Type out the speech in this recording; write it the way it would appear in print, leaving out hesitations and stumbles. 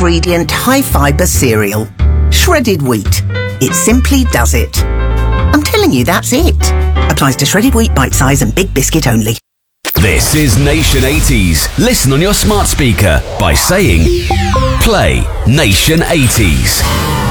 ingredient, high-fibre cereal. Shredded wheat. It simply does it. I'm telling you, that's it. Applies to shredded wheat, bite size and big biscuit only. This is Nation 80s. Listen on your smart speaker by saying, play Nation 80s.